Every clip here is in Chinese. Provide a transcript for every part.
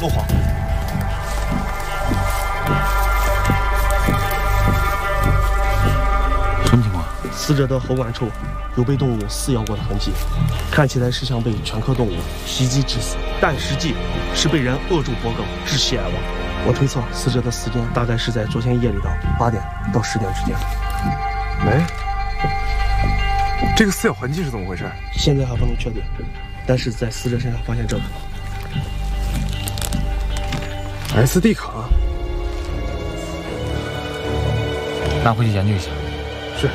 不慌。 什么情况？ 死者的喉管处有被动物撕咬过的痕迹，看起来是像被犬科动物袭击致死，但实际是被人扼住脖颈窒息而亡。我推测死者的时间大概是在昨天夜里的8点到10点之间。 哎，这个撕咬痕迹是怎么回事？ 现在还不能确定，但是在死者身上发现这个 SD 卡， 拿回去研究一下。 是。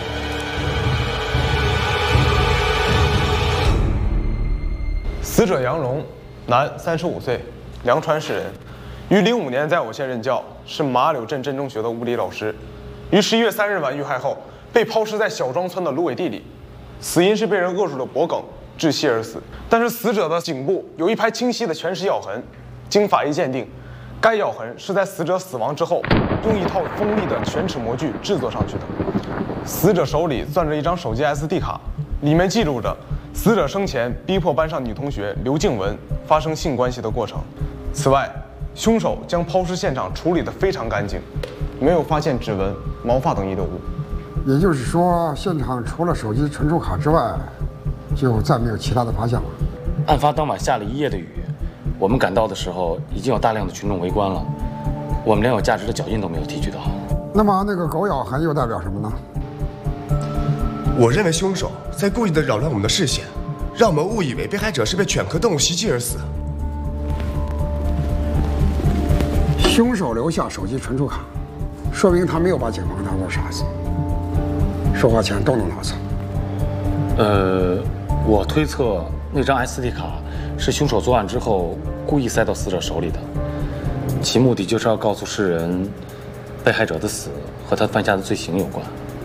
死者杨荣，男，35岁，凉川市人，于05年在我县任教，是马柳镇镇中学的物理老师。于11月3日晚遇害后，被抛尸在小庄村的芦苇地里，死因是被人扼住了脖颈窒息而死。但是死者的颈部有一排清晰的全尸咬痕，经法医鉴定，该咬痕是在死者死亡之后用一套锋利的全齿模具制作上去的。死者手里攥着一张手机 SD 卡，里面记录着死者生前逼迫班上女同学刘静雯发生性关系的过程。此外，凶手将抛尸现场处理得非常干净，没有发现指纹、毛发等遗留物。 也就是说，现场除了手机存储卡之外，就再没有其他的发现了。 案发当晚下了一夜的雨，我们赶到的时候已经有大量的群众围观了，我们连有价值的脚印都没有提取到。 那么那个狗咬痕又代表什么呢？ 我认为凶手在故意的扰乱我们的视线，让我们误以为被害者是被犬科动物袭击而死。 凶手留下手机存储卡，说明他没有把警方当作傻子，说话前动动脑子。 我推测那张 SD 卡是凶手作案之后故意塞到死者手里的，其目的就是要告诉世人，被害者的死和他犯下的罪行有关。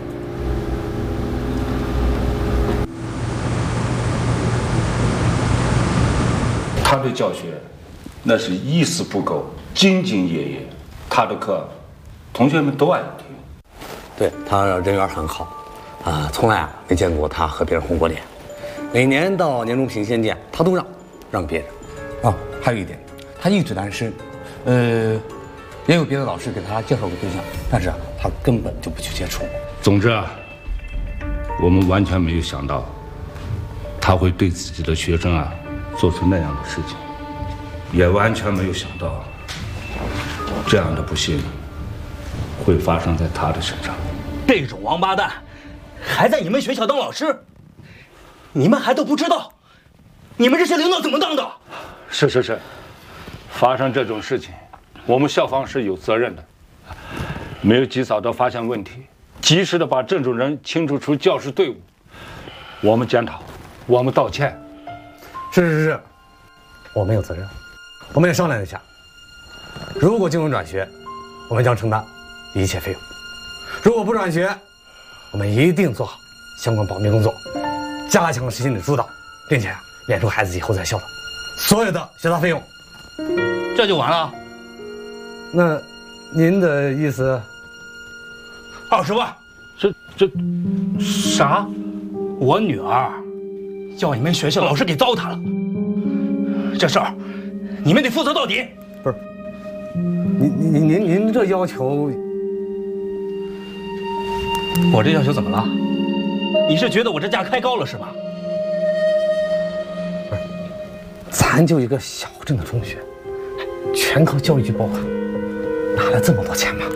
他的教学那是一丝不苟、兢兢业业，他的课同学们都爱听。 对，他人缘很好，从来没见过他和别人红过脸。每年到年终评先见，他都让别人。还有一点，他一直单身，也有别的老师给他介绍过对象，但是他根本就不去接触。 总之我们完全没有想到他会对自己的学生做出那样的事情，也完全没有想到这样的不幸会发生在他的身上。 这种王八蛋还在你们学校当老师，你们还都不知道，你们这些领导怎么当的？ 是，发生这种事情，我们校方是有责任的，没有及早的发现问题，及时的把这种人清除出教师队伍。我们检讨，我们道歉。 是，我们有责任，我们也商量一下，如果经文转学，我们将承担一切费用；如果不转学，我们一定做好相关保密工作，加强心理疏导，并且免除孩子以后在校的所有的学杂费用。 这就完了？ 那您的意思 ？20万？ 这啥？ 我女儿叫你们学校老师给糟蹋了，这事儿你们得负责到底。 不是，您这要求， 我这要求怎么了？你是觉得我这价开高了是吗？ 不是，咱就一个小镇的中学，全靠教育局拨款，哪来这么多钱嘛？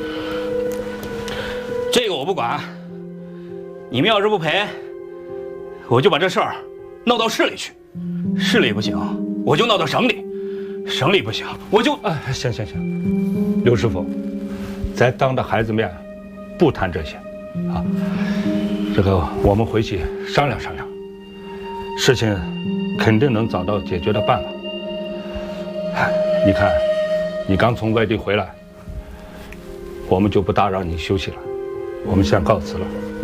这个我不管，你们要是不赔，我就把这事儿闹到市里去，市里不行，我就闹到省里，省里不行，我就…… 行，刘师傅，在当着孩子面，不谈这些，这个我们回去商量商量，事情肯定能找到解决的办法。你看，你刚从外地回来，我们就不打扰你休息了，我们先告辞了。